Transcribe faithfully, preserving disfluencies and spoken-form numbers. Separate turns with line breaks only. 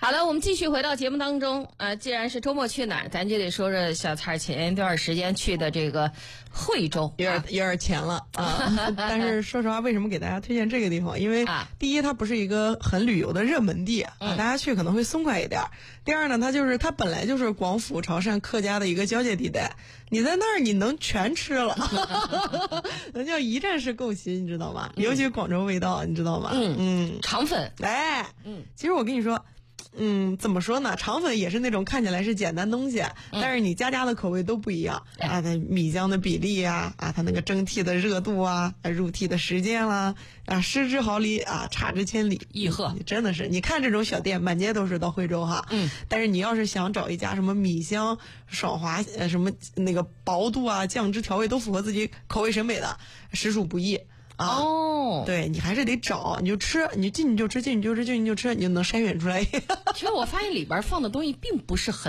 好了，我们继续回到节目当中。呃，既然是周末去哪儿，咱就得说说小蔡前一段时间去的这个惠州，
有点、啊、有点钱了啊。但是说实话，为什么给大家推荐这个地方？因为第一，它不是一个很旅游的热门地，啊，大家去可能会松快一点。第二呢，它就是它本来就是广府、潮汕客家的一个交界地带，你在那儿你能全吃了，那叫一站式购齐，你知道吗？尤其广州味道，你知道吗？
嗯嗯，肠粉，
哎，嗯，其实我跟你说。嗯，怎么说呢？肠粉也是那种看起来是简单东西，嗯、但是你家家的口味都不一样、嗯、啊，它米浆的比例啊，啊，它那个蒸屉的热度啊，入屉的时间啦，啊，失之毫厘啊，差之千里。
一鹤
真的是，你看这种小店满街都是到惠州哈，嗯，但是你要是想找一家什么米香、爽滑，呃，什么那个薄度啊、酱汁调味都符合自己口味审美的，实属不易。啊、
哦，
对，你还是得找，你就吃，你就进你就吃，进你就吃，进你就吃，你就能筛选出来。
其实我发现里边放的东西并不是很